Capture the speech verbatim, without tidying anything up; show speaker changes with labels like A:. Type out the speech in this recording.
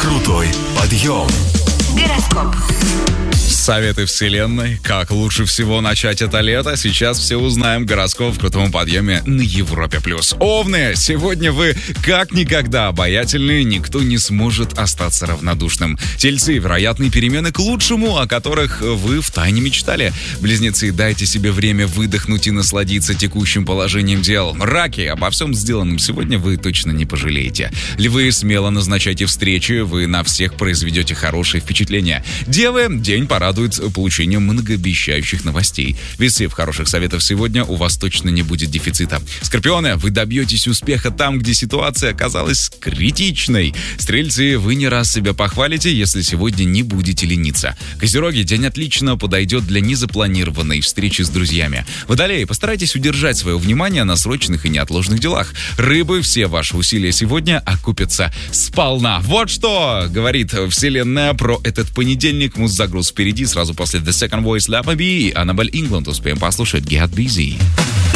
A: Крутой подъем.
B: Гороскоп.
C: Советы вселенной, как лучше всего начать это лето. Сейчас все узнаем. Гороскоп в крутом подъеме на Европе+. Овны, сегодня вы как никогда обаятельны, никто не сможет остаться равнодушным. Тельцы, вероятные перемены к лучшему, о которых вы втайне мечтали. Близнецы, дайте себе время выдохнуть и насладиться текущим положением дел. Раки, обо всем сделанном сегодня вы точно не пожалеете. Львы, смело назначайте встречи, вы на всех произведете хорошее впечатление. Девы, день порадует получением многообещающих новостей. Весы, в хороших советах сегодня у вас точно не будет дефицита. Скорпионы, вы добьетесь успеха там, где ситуация оказалась критичной. Стрельцы, вы не раз себя похвалите, если сегодня не будете лениться. Козероги, день отлично подойдет для незапланированной встречи с друзьями. Водолеи, постарайтесь удержать свое внимание на срочных и неотложных делах. Рыбы, все ваши усилия сегодня окупятся сполна. Вот что говорит вселенная про этот понедельник. Муз-загруз впереди, сразу после The Second Voice Лапа Би и Annabelle England. Успеем послушать Get Busy.